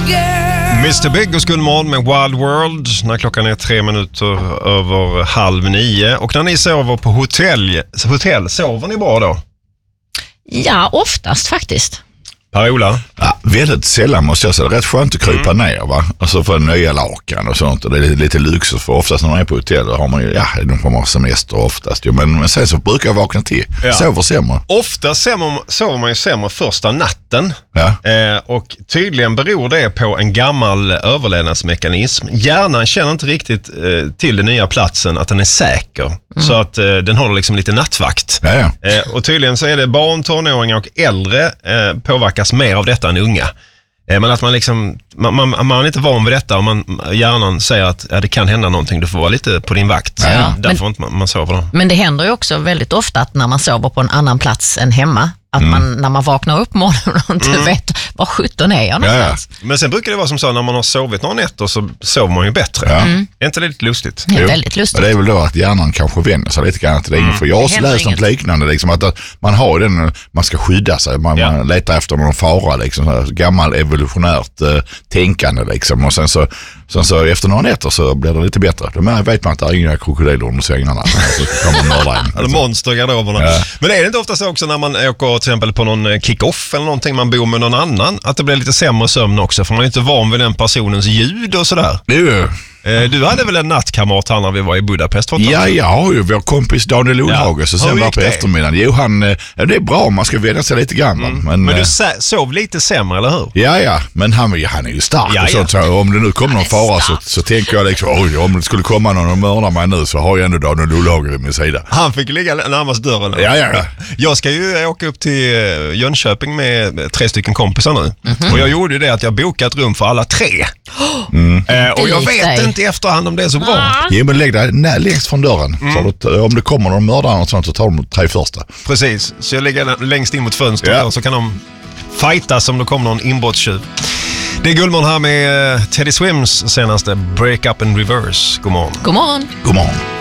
Mr. Big och Gullmorgon med Wild World när klockan är 3 minuter över 8:30. Och när ni sover på hotell, sover ni bra då? Ja, oftast faktiskt. Per-Ola? Ja, väldigt sällan måste jag säga. Det är rätt skönt att krypa ner, va? Alltså få nya lakan och sånt. Och det är lite lyxigt, för oftast när man är på hotell har man ju, de får man semester oftast. Men sen så brukar jag vakna till. Sover sämre. Ofta sover man ju sämre första natten. Ja. Och tydligen beror det på en gammal överlevnadsmekanism. Hjärnan känner inte riktigt till den nya platsen att den är säker. Så att den håller liksom lite nattvakt. Ja. Och tydligen så är det barn, tonåringar och äldre påverkas mer av detta än unga. Men att man liksom man är inte van vid detta, och hjärnan säger att det kan hända någonting, du får vara lite på din vakt. Ja, därför inte man sover då. Men det händer ju också väldigt ofta att när man sover på en annan plats än hemma, att när man vaknar upp morgonen och inte vet var 17 är jag någonstans. Ja. Men sen brukar det vara som så, när man har sovit några nätter så sover man ju bättre. Är inte det lite lustigt? Det är väldigt lustigt. Och det är väl då att hjärnan kanske vänjer sig lite grann till det. För jag har läst något liknande, liksom, att man har den, man ska skydda sig, man letar efter någon fara, liksom, gammal evolutionärt tänkande liksom. Och sen så efter några nätter så blir det lite bättre. Då vet man att det är inga krokodiler under sängarna. Så kommer man nörda in. Eller monster i garderoberna. Men är det inte ofta så också när man åker till exempel på någon kick-off eller någonting, man bor med någon annan, att det blir lite sämre sömn också, för man är inte van vid den personens ljud och sådär? Du hade väl en nattkamrat här när vi var i Budapest? Ja, jag har ju vår kompis Daniel Olhage, så sen var på eftermiddagen. Jo, det är bra, man ska vänja sig lite grann. Men du sov lite sämre, eller hur? Ja, men han är ju stark och sånt. Så om det nu kommer någon fara så tänker jag liksom, om det skulle komma någon och mörda mig nu, så har jag ändå Daniel Olhage vid min sida. Han fick ligga närmast dörren. Ja. Jag ska ju åka upp till Jönköping med 3 stycken kompisar nu. Och jag gjorde ju det att jag bokade ett rum för alla 3. Och jag vet inte i efterhand om det är så bra. Jo, men lägg dig längst från dörren. Så om det kommer någon mördare och sånt, så tar de 3 första. Precis, så jag lägger längst in mot fönstret och så kan de fightas om det kommer någon inbrottstjuv. Det är Gullmorgon här med Teddy Swims senaste Break Up and Reverse. God morgon. God morgon. God morgon.